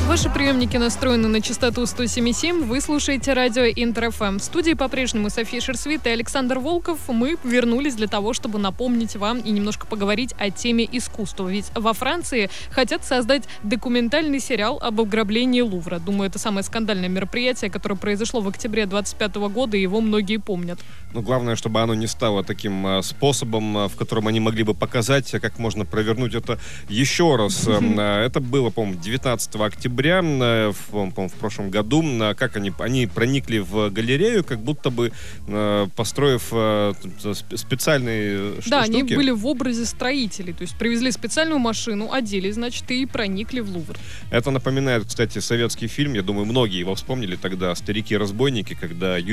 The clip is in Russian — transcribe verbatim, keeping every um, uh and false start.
Ваши приемники настроены на частоту сто семь и семь. Вы слушаете радио Интер-ФМ. В студии по-прежнему София Шерсвит и Александр Волков. Мы вернулись для того, чтобы напомнить вам и немножко поговорить о теме искусства. Ведь во Франции хотят создать документальный сериал об ограблении Лувра. Думаю, это самое скандальное мероприятие, которое произошло в октябре двадцать пятого года, и его многие помнят. Ну, главное, чтобы оно не стало таким а, способом, а, в котором они могли бы показать, как можно провернуть это еще раз. А, это было, по-моему, девятнадцатого октября, а, в, по-моему, в прошлом году. А, как они, они проникли в галерею, как будто бы а, построив а, специальные ш- Да, штуки. они были в образе строителей. То есть привезли специальную машину, одели, значит, и проникли в Лувр. Это напоминает, кстати, советский фильм. Я думаю, многие его вспомнили тогда, «Старики-разбойники», когда